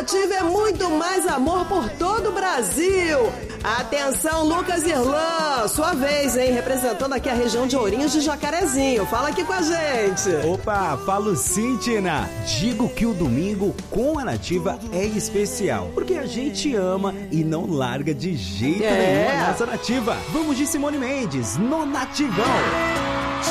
Nativa é muito mais amor por todo o Brasil. Atenção, Lucas Irlan, sua vez, hein? Representando aqui a região de Ourinhos de Jacarezinho. Fala aqui com a gente. Opa, falo sim, Tina. Digo que o domingo com a Nativa é especial, porque a gente ama e não larga de jeito nenhum a nossa Nativa. Vamos de Simone Mendes, no Nativão.